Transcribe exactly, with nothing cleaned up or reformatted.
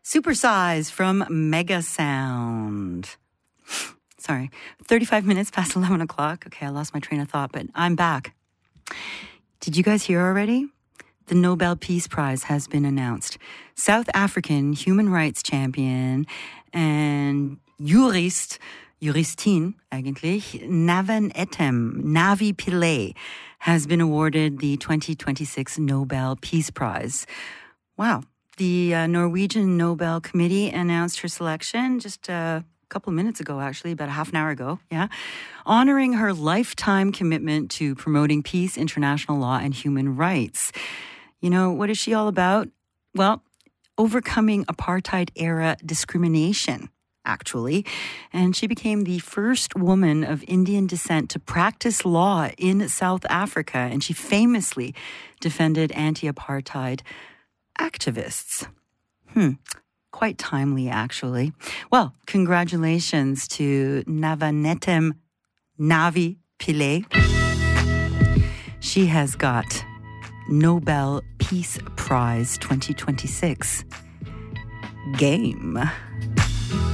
Supersize from Mega Sound. Sorry, thirty-five minutes past eleven o'clock. Okay, I lost my train of thought, but I'm back. Did you guys hear already? The Nobel Peace Prize has been announced. South African human rights champion and jurist, juristin eigentlich, Navan-Etem, Navi Pillay, has been awarded the twenty twenty-six Nobel Peace Prize. Wow. The uh, Norwegian Nobel Committee announced her selection just a couple of minutes ago, actually, about a half an hour ago, yeah, honoring her lifetime commitment to promoting peace, international law, and human rights. You know, what is she all about? Well, overcoming apartheid-era discrimination, actually. And she became the first woman of Indian descent to practice law in South Africa, and she famously defended anti-apartheid activists. Hmm. Quite timely, actually. Well, congratulations to Navan-Etem Navi Pillay. She has got Nobel Peace Prize twenty twenty-six. Game.